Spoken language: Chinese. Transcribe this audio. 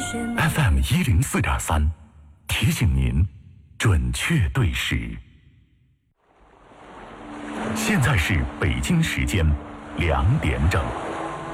FM 104.3，提醒您准确对时。现在是北京时间2点整。